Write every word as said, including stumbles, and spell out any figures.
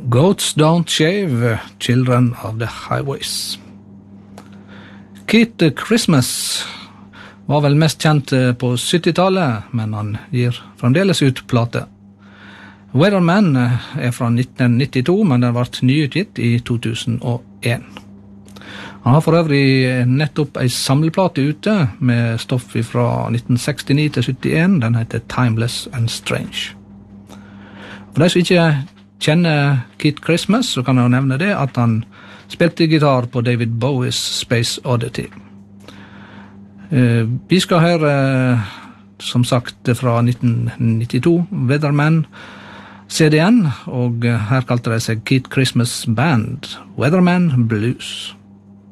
Goats Don't Shave, Children of the Highways. Keith Christmas var vel mest kjent på syttitallet, men han gir fremdeles ut plate. Weatherman er fra nitten nittito, men den ble nyutgitt i to tusen og en. Han har for øvrig nettopp en samleplate ute med stoff fra nitten sekstini til syttien. Den heter Timeless and Strange. For de som ikke kjenner Keith Christmas, så kan jeg nevne det at han spilte gitar på David Bowies Space Oddity. Vi skal høre, som sagt, fra nitten nittito, Weatherman C D-en, og her kalte de seg Keith Christmas Band, Weatherman Blues.